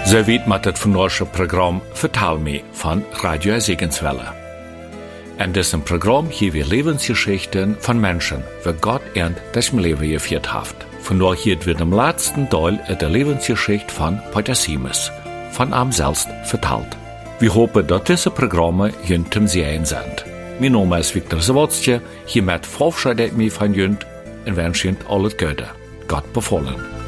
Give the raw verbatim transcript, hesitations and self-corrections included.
Zo weet met het vandaagse programma Vertel me van Radio Segenswelle. In diesem Programm hier wir Lebensgeschichten von Menschen, wie Gott ihnen das Leben geführt hat. Vandaag hier wird im letzten Teil der Lebensgeschichte von Peter Siemens, von ihm selbst vertelt. Wir hoffen, dass diese Programme Ihnen zum Sehen sind. Mein Name ist Viktor Sawatzke, hiermit verabschiede ich mich von Ihnen und wünsche Ihnen alles Gute. Gott befohlen.